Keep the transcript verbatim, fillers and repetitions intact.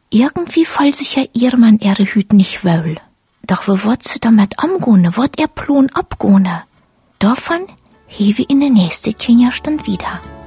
Irgendwie fall sich ja ihr Mann ihre Hüt nicht wohl. Doch wo wird sie damit amgone, wird er Plon abgone? Davon hewe in der nächste Tjenjahrstand wieder.